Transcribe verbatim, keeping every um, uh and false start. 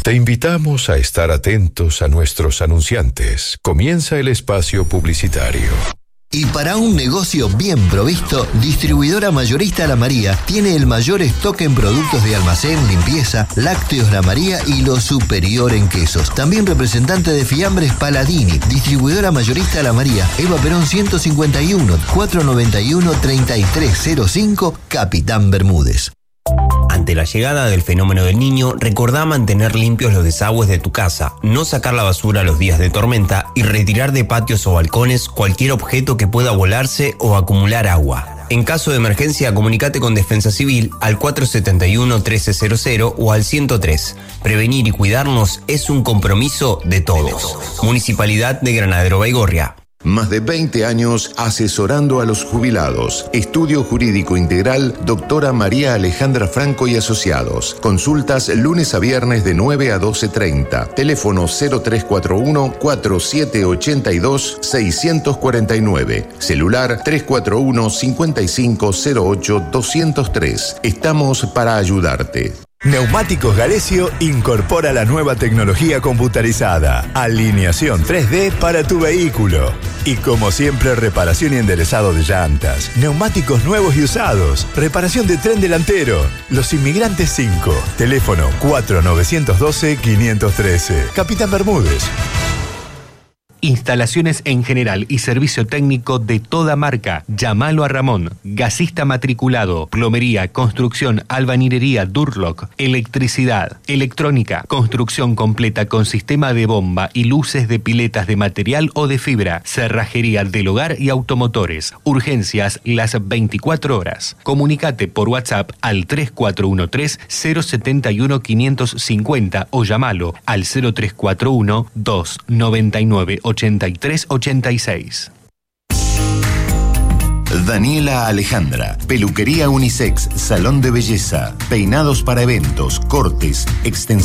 Te invitamos a estar atentos a nuestros anunciantes. Comienza el espacio publicitario. Y para un negocio bien provisto, Distribuidora Mayorista La María tiene el mayor stock en productos de almacén, limpieza, lácteos La María y lo superior en quesos. También representante de Fiambres Paladini. Distribuidora Mayorista La María, Eva Perón ciento cincuenta y uno, cuatrocientos noventa y uno, treinta y tres cero cinco, Capitán Bermúdez. Ante la llegada del fenómeno del Niño, recordá mantener limpios los desagües de tu casa, no sacar la basura los días de tormenta y retirar de patios o balcones cualquier objeto que pueda volarse o acumular agua. En caso de emergencia, comunicate con Defensa Civil al cuatro siete uno, uno tres cero cero o al ciento tres. Prevenir y cuidarnos es un compromiso de todos. Municipalidad de Granadero Baigorria. Más de veinte años asesorando a los jubilados. Estudio Jurídico Integral, doctora María Alejandra Franco y Asociados. Consultas lunes a viernes de nueve a doce treinta. Teléfono cero tres cuatro uno, cuatro siete ocho dos, seis cuatro nueve. Celular tres cuatro uno, cinco cinco cero ocho, dos cero tres. Estamos para ayudarte. Neumáticos Galesio incorpora la nueva tecnología computarizada, alineación tres D para tu vehículo. Y como siempre, reparación y enderezado de llantas, neumáticos nuevos y usados, reparación de tren delantero. Los Inmigrantes cinco, teléfono cuatro nueve uno dos, cinco uno tres. Capitán Bermúdez. Instalaciones en general y servicio técnico de toda marca. Llámalo a Ramón. Gasista matriculado. Plomería, construcción, albañilería, Durlock, electricidad, electrónica, construcción completa con sistema de bomba y luces de piletas de material o de fibra, cerrajería del hogar y automotores. Urgencias las veinticuatro horas. Comunicate por WhatsApp al tres cuatro uno tres, cero siete uno, cinco cinco cero o llámalo al cero tres cuatro uno, dos nueve nueve, ochenta y tres ochenta y seis. Daniela Alejandra, peluquería unisex, salón de belleza, peinados para eventos, cortes, extensiones.